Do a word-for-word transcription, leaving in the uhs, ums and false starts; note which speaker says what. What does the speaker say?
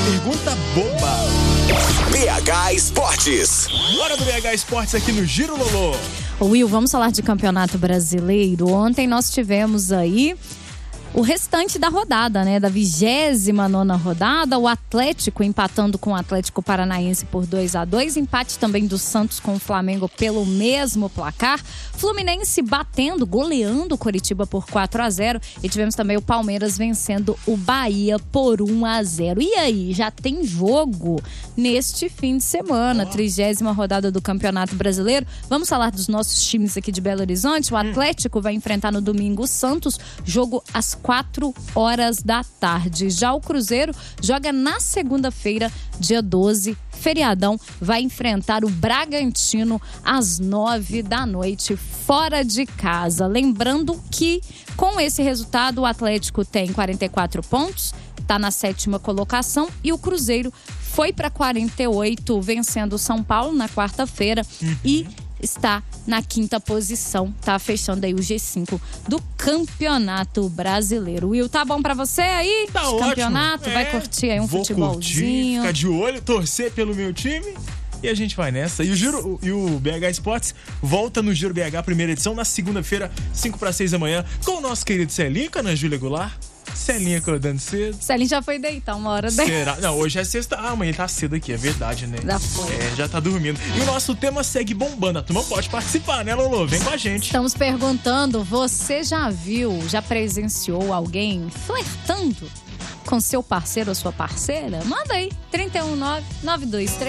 Speaker 1: pergunta boba.
Speaker 2: B H Esportes.
Speaker 1: Bora do B H Esportes aqui no Giro Lolô.
Speaker 3: Will, vamos falar de Campeonato Brasileiro. Ontem nós tivemos aí o restante da rodada, né? Da vigésima nona rodada, o Atlético empatando com o Atlético Paranaense por dois a dois, empate também do Santos com o Flamengo pelo mesmo placar, Fluminense batendo, goleando o Coritiba por quatro a zero e tivemos também o Palmeiras vencendo o Bahia por um a zero. E aí, já tem jogo neste fim de semana, trigésima rodada do Campeonato Brasileiro. Vamos falar dos nossos times aqui de Belo Horizonte. O Atlético vai enfrentar no domingo o Santos, jogo às quatro horas da tarde. Já o Cruzeiro joga na segunda-feira, dia doze, feriadão, vai enfrentar o Bragantino às nove da noite, fora de casa. Lembrando que, com esse resultado, o Atlético tem quarenta e quatro pontos, está na sétima colocação, e o Cruzeiro foi para quarenta e oito, vencendo o São Paulo na quarta-feira, uhum. e está na quinta posição, tá fechando aí o G cinco do Campeonato Brasileiro. Will, tá bom pra você aí?
Speaker 1: Tá ótimo.
Speaker 3: Campeonato, é. Vai curtir aí um
Speaker 1: Vou
Speaker 3: futebolzinho.
Speaker 1: Curtir, ficar de olho, torcer pelo meu time e a gente vai nessa. E o Giro, e o B H Esportes volta no Giro B H, primeira edição, na segunda-feira, cinco para seis da manhã, com o nosso querido Celinho, Ana Júlia Goulart. Celinha acordando cedo.
Speaker 3: Celinho já foi deitar uma hora dessa.
Speaker 1: Será? Não, hoje é sexta. Ah, amanhã tá cedo aqui, é verdade, né?
Speaker 3: Já foi.
Speaker 1: É, já tá dormindo. E o nosso tema segue bombando. A turma pode participar, né, Lolo? Vem com a gente.
Speaker 3: Estamos perguntando, você já viu, já presenciou alguém flertando com seu parceiro ou sua parceira? Manda aí, três um nove, nove dois três